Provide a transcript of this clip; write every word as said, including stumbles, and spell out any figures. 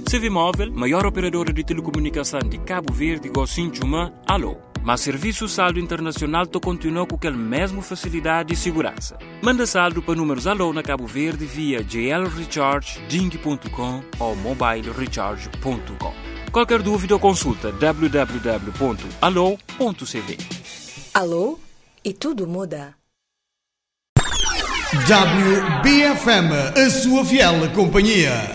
Civimóvel, maior operadora de telecomunicação de Cabo Verde, Gocinchuma, alô. Mas serviço saldo internacional to continua com aquela mesma facilidade e segurança. Manda saldo para números alô na Cabo Verde via j l recharge ding ponto com ou mobile recharge ponto com. Qualquer dúvida ou consulta w w w ponto alô ponto c v. Alô? E tudo muda. W B F M, a sua fiel companhia.